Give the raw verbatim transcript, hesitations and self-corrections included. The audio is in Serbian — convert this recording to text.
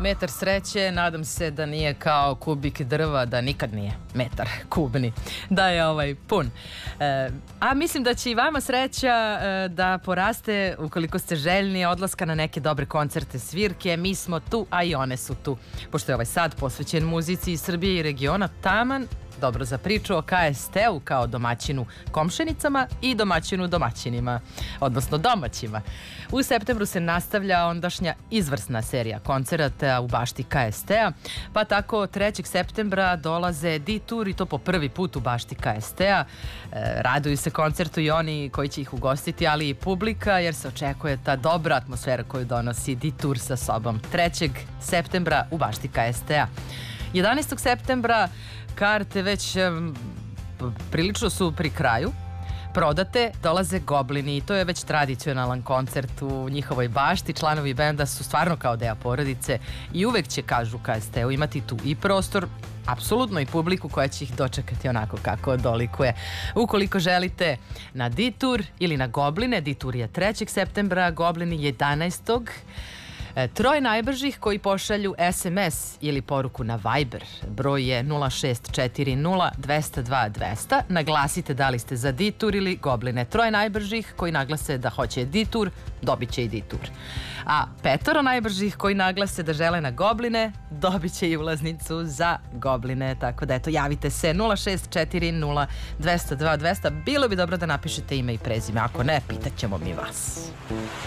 metar sreće, nadam se da nije kao kubik drva, da nikad nije metar kubni, da je ovaj pun. E, a mislim da će i vama sreća e, da poraste ukoliko ste željni odlaska na neke dobre koncerte, svirke. Mi smo tu, a i one su tu. Pošto je ovaj sad posvećen muzici iz Srbije i regiona, taman dobro za priču o ka es te-u kao domaćinu komšenicama i domaćinu domaćinima, odnosno domaćima. U septembru se nastavlja ondašnja izvrsna serija koncerata u bašti ka es te-a, pa tako trećeg septembra dolaze D-Tour i to po prvi put u bašti ka es te-a. E, raduju se koncertu i oni koji će ih ugostiti, ali i publika, jer se očekuje ta dobra atmosfera koju donosi D-Tour sa sobom. trećeg septembra u bašti ka es te-a. jedanaestog septembra karte već um, prilično su pri kraju prodate, dolaze Goblini i to je već tradicionalan koncert u njihovoj bašti. Članovi benda su stvarno kao deo porodice i uvek će, kažu ka es te-u, imati tu i prostor, apsolutno i publiku koja će ih dočekati onako kako dolikuje. Ukoliko želite na D-Tour ili na Gobline, D-Tour je trećeg septembra, Goblini jedanaestog Troje najbržih koji pošalju es em es ili poruku na Viber, broj je nula šest četiri nula dva nula dva dva nula nula, naglasite da li ste za D-Tour ili Gobline. Troje najbržih koji naglase da hoće D-Tour, dobit će i D-Tour. A petoro najbržih koji naglase da žele na Gobline, dobit će i ulaznicu za Gobline. Tako da eto, javite se nula šest četiri nula dva nula dva dva nula nula. Bilo bi dobro da napišete ime i prezime, ako ne, pitat ćemo mi vas.